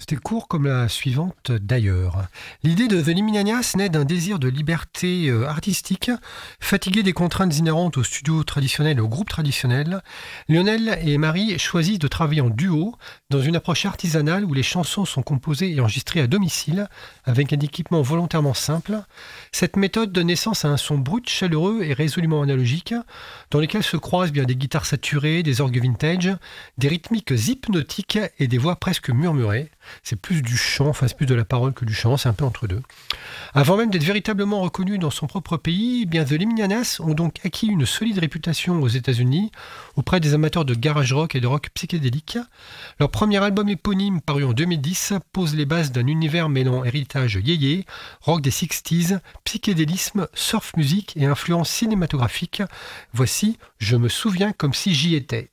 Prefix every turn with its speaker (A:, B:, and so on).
A: C'était court comme la suivante d'ailleurs. L'idée de The Liminianas naît d'un désir de liberté artistique. Fatigués des contraintes inhérentes au studio traditionnel et au groupe traditionnel, Lionel et Marie choisissent de travailler en duo dans une approche artisanale où les chansons sont composées et enregistrées à domicile avec un équipement volontairement simple. Cette méthode donne naissance à un son brut, chaleureux et résolument analogique dans lequel se croisent bien des guitares saturées, des orgues vintage, des rythmiques hypnotiques et des voix presque murmurées. C'est plus du chant, enfin c'est plus de la parole que du chant, c'est un peu entre deux. Avant même d'être véritablement reconnu dans son propre pays, eh bien The Liminianas ont donc acquis une solide réputation aux États-Unis auprès des amateurs de garage rock et de rock psychédélique. Leur premier album éponyme, paru en 2010, pose les bases d'un univers mêlant héritage yéyé, rock des 60s, psychédélisme, surf music et influence cinématographique. Voici Je me souviens comme si j'y étais.